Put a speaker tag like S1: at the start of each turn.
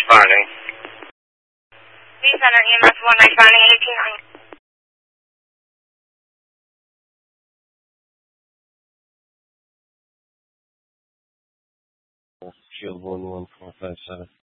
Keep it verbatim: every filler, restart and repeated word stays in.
S1: responding.
S2: Please enter E M S one responding eighteen hundred.
S3: Shield one one four five seven.